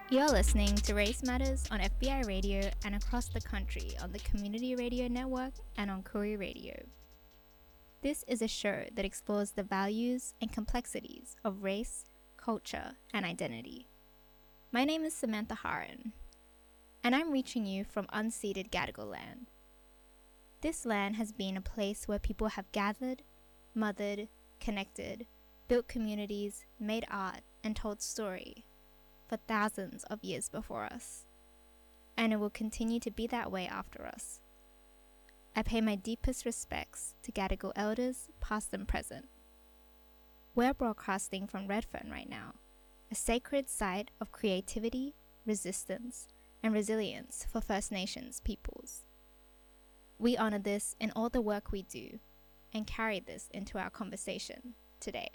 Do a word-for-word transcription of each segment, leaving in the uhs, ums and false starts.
You're listening to Race Matters on F B I Radio and across the country on the Community Radio Network and on Koori Radio. This is a show that explores the values and complexities of race, culture, and identity. My name is Samantha Haran, and I'm reaching you from unceded Gadigal land. This land has been a place where people have gathered, mothered, connected, built communities, made art, and told story for thousands of years before us, and it will continue to be that way after us. I pay my deepest respects to Gadigal elders, past and present. We're broadcasting from Redfern right now, a sacred site of creativity, resistance, and resilience for First Nations peoples. We honor this in all the work we do and carry this into our conversation today.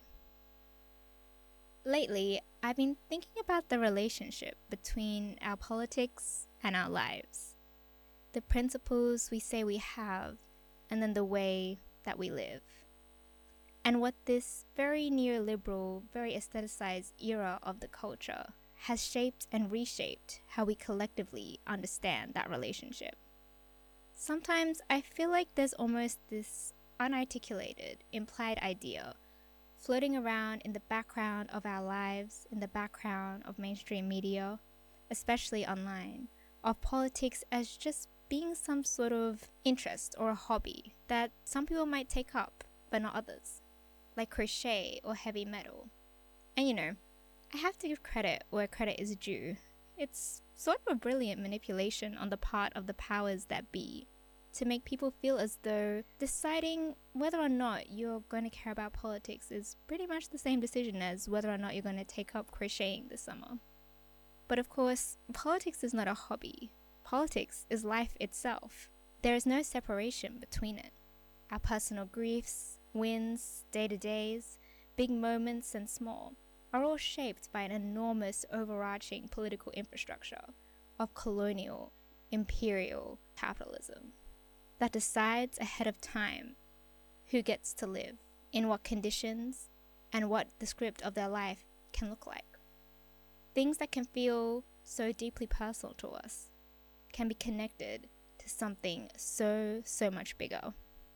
Lately, I've been thinking about the relationship between our politics and our lives. The principles we say we have, and then the way that we live. And what this very neoliberal, very aestheticized era of the culture has shaped and reshaped how we collectively understand that relationship. Sometimes I feel like there's almost this unarticulated, implied idea floating around in the background of our lives, in the background of mainstream media, especially online, of politics as just being some sort of interest or a hobby that some people might take up, but not others, like crochet or heavy metal. And you know, I have to give credit where credit is due. It's sort of a brilliant manipulation on the part of the powers that be to make people feel as though deciding whether or not you're going to care about politics is pretty much the same decision as whether or not you're going to take up crocheting this summer. But of course, politics is not a hobby. Politics is life itself. There is no separation between it. Our personal griefs, wins, day-to-days, big moments and small, are all shaped by an enormous overarching political infrastructure of colonial, imperial capitalism that decides ahead of time who gets to live, in what conditions, and what the script of their life can look like. Things that can feel so deeply personal to us can be connected to something so, so much bigger.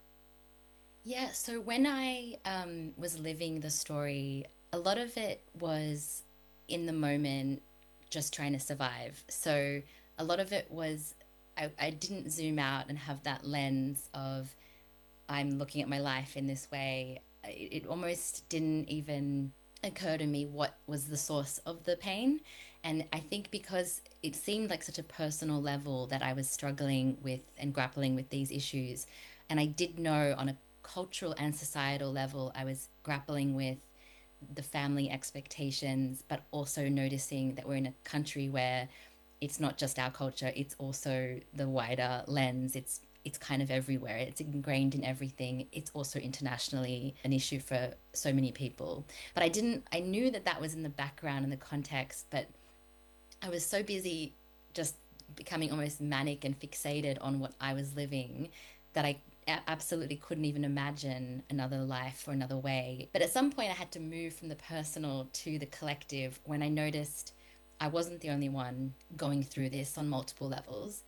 Yeah, so when I um, was living the story, a lot of it was in the moment, just trying to survive. So a lot of it was, I, I didn't zoom out and have that lens of, I'm looking at my life in this way. It, it almost didn't even occur to me what was the source of the pain. And I think because it seemed like such a personal level that I was struggling with and grappling with these issues. And I did know on a cultural and societal level, I was grappling with the family expectations, but also noticing that we're in a country where it's not just our culture, it's also the wider lens. It's it's kind of everywhere. It's ingrained in everything. It's also internationally an issue for so many people. But I didn't, I knew that that was in the background and the context, but I was so busy just becoming almost manic and fixated on what I was living that I absolutely couldn't even imagine another life or another way. But at some point I had to move from the personal to the collective when I noticed I wasn't the only one going through this on multiple levels.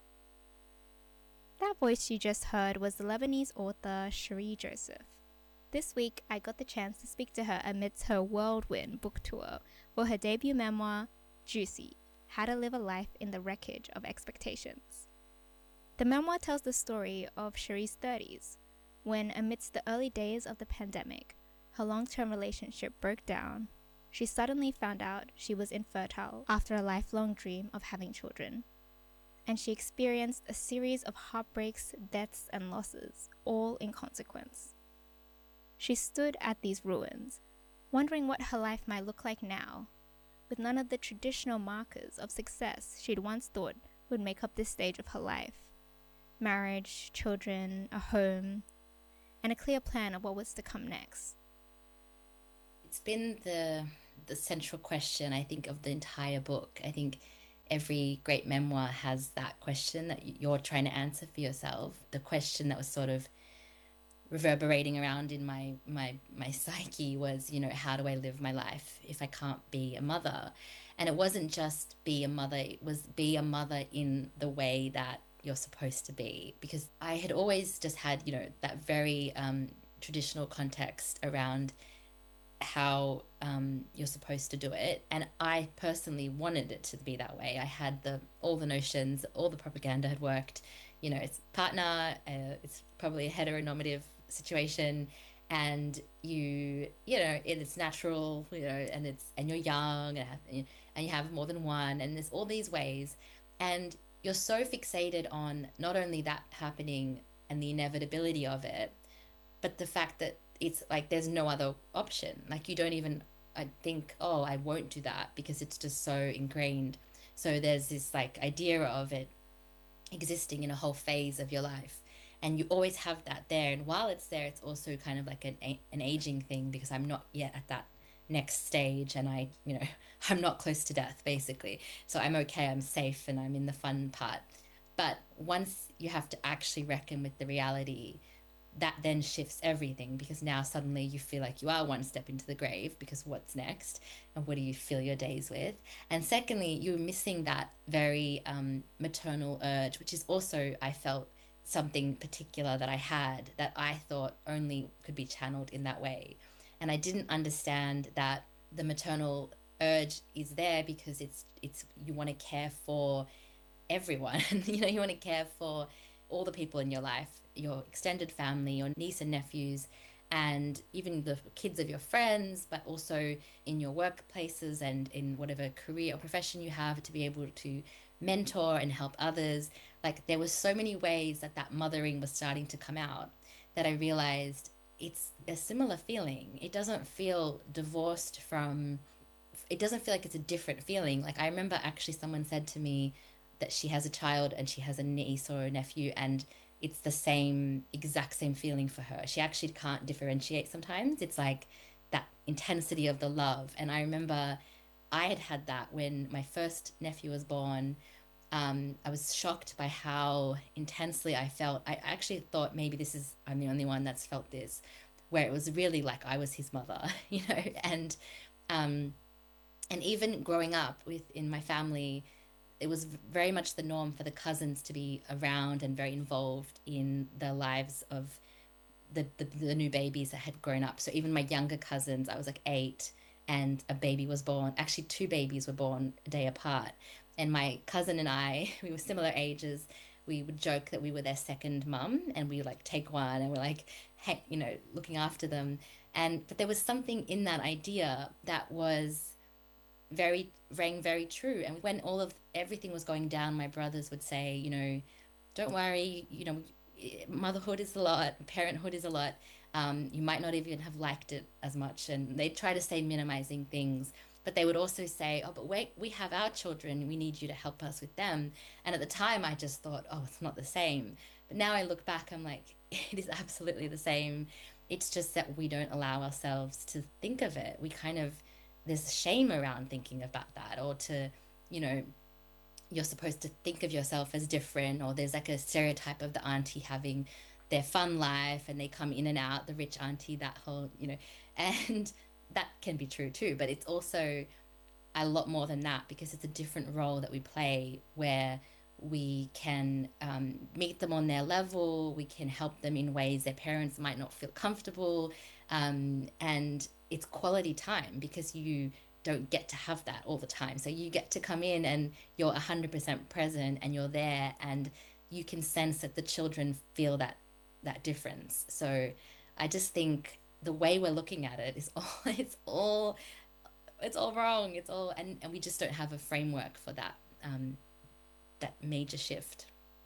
That voice you just heard was the Lebanese author Cherie Joseph. This week, I got the chance to speak to her amidst her whirlwind book tour for her debut memoir, Juicy: How to Live a Life in the Wreckage of Expectations. The memoir tells the story of Cherie's thirties, when amidst the early days of the pandemic, her long-term relationship broke down. She suddenly found out she was infertile after a lifelong dream of having children. And she experienced a series of heartbreaks, deaths, and losses, all in consequence. She stood at these ruins, wondering what her life might look like now, with none of the traditional markers of success she'd once thought would make up this stage of her life. Marriage, children, a home, and a clear plan of what was to come next. It's been the the central question, I think, of the entire book. I think every great memoir has that question that you're trying to answer for yourself. The question that was sort of reverberating around in my my my psyche was, you know, how do I live my life if I can't be a mother? And it wasn't just be a mother, it was be a mother in the way that you're supposed to be. Because I had always just had, you know, that very um, traditional context around how um, you're supposed to do it, and I personally wanted it to be that way. I had the all the notions, all the propaganda had worked. You know, it's partner, uh, it's probably a heteronormative situation, and you you know it's natural, you know, and it's and you're young, and, and you have more than one, and there's all these ways, and you're so fixated on not only that happening and the inevitability of it, but the fact that it's like there's no other option. Like you don't even, I think, oh, I won't do that because it's just so ingrained. So there's this like idea of it existing in a whole phase of your life. And you always have that there. And while it's there, it's also kind of like an, an aging thing, because I'm not yet at that next stage, and I, you know, I'm not close to death basically. So I'm okay, I'm safe, and I'm in the fun part. But once you have to actually reckon with the reality, that then shifts everything, because now suddenly you feel like you are one step into the grave, because what's next, and what do you fill your days with? And secondly, you're missing that very um, maternal urge, which is also, I felt, something particular that I had that I thought only could be channeled in that way. And I didn't understand that the maternal urge is there because it's it's you want to care for everyone. You know, you want to care for all the people in your life, your extended family, your niece and nephews, and even the kids of your friends, but also in your workplaces and in whatever career or profession you have, to be able to mentor and help others. Like there were so many ways that that mothering was starting to come out, that I realized it's a similar feeling. It doesn't feel divorced from, it doesn't feel like it's a different feeling. Like I remember actually someone said to me that she has a child and she has a niece or a nephew, and it's the same exact same feeling for her. She actually can't differentiate sometimes. It's like that intensity of the love. And I remember I had had that when my first nephew was born. Um, I was shocked by how intensely I felt. I actually thought maybe this is, I'm the only one that's felt this, where it was really like I was his mother, you know, and um, and even growing up within my family, it was very much the norm for the cousins to be around and very involved in the lives of the, the, the new babies that had grown up. So even my younger cousins, I was like eight, and a baby was born. Actually, two babies were born a day apart. And my cousin and I, we were similar ages. We would joke that we were their second mum, and we like take one and we're like, hey, you know, looking after them. And but there was something in that idea that was very rang very true. And when all of everything was going down, my brothers would say, you know, don't worry, you know, motherhood is a lot, parenthood is a lot. Um, you might not even have liked it as much. And they try to say minimizing things, but they would also say, oh, but wait, we have our children, we need you to help us with them. And at the time I just thought, oh, it's not the same. But now I look back, I'm like, it is absolutely the same. It's just that we don't allow ourselves to think of it. We kind of, there's shame around thinking about that, or to, you know, you're supposed to think of yourself as different, or there's like a stereotype of the auntie having their fun life and they come in and out, the rich auntie, that whole, you know, and that can be true too, but it's also a lot more than that, because it's a different role that we play, where we can um, meet them on their level, we can help them in ways their parents might not feel comfortable, um, and it's quality time, because you don't get to have that all the time. So you get to come in and you're one hundred percent present and you're there, and you can sense that the children feel that that difference. So I just think the way we're looking at it is all it's all it's all wrong. It's all and, and we just don't have a framework for that um that major shift.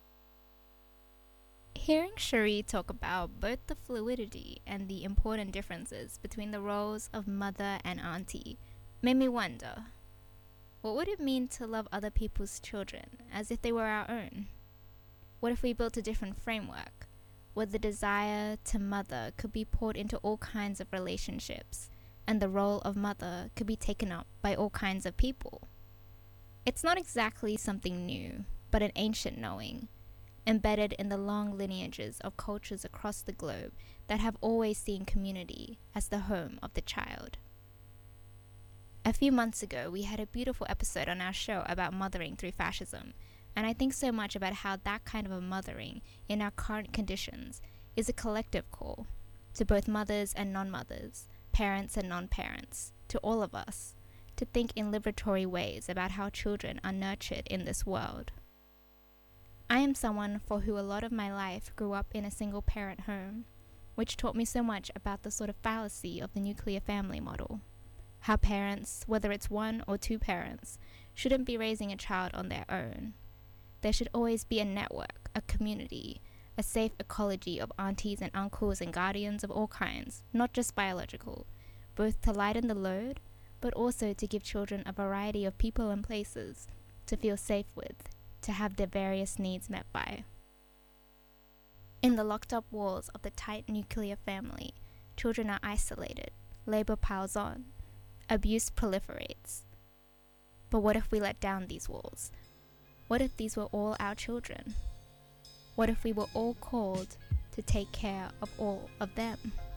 Hearing Cherie talk about both the fluidity and the important differences between the roles of mother and auntie made me wonder, what would it mean to love other people's children as if they were our own? What if we built a different framework, where the desire to mother could be poured into all kinds of relationships, and the role of mother could be taken up by all kinds of people? It's not exactly something new, but an ancient knowing, embedded in the long lineages of cultures across the globe that have always seen community as the home of the child. A few months ago, we had a beautiful episode on our show about mothering through fascism, and I think so much about how that kind of a mothering in our current conditions is a collective call to both mothers and non-mothers, parents and non-parents, to all of us, to think in liberatory ways about how children are nurtured in this world. I am someone for who a lot of my life grew up in a single-parent home, which taught me so much about the sort of fallacy of the nuclear family model. How parents, whether it's one or two parents, shouldn't be raising a child on their own. There should always be a network, a community, a safe ecology of aunties and uncles and guardians of all kinds, not just biological, both to lighten the load, but also to give children a variety of people and places to feel safe with, to have their various needs met by. In the locked-up walls of the tight nuclear family, children are isolated, labor piles on, abuse proliferates. But what if we let down these walls? What if these were all our children? What if we were all called to take care of all of them?